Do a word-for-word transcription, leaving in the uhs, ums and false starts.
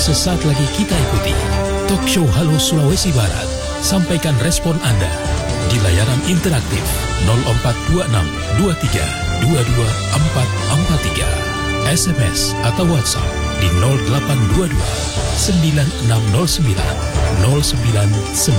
sesaat lagi kita ikuti Talk Show Halo Sulawesi Barat. Sampaikan respon Anda di layanan interaktif nol empat dua enam dua tiga dua dua empat empat tiga, S M S atau WhatsApp di nol delapan dua dua sembilan enam nol sembilan nol sembilan sembilan.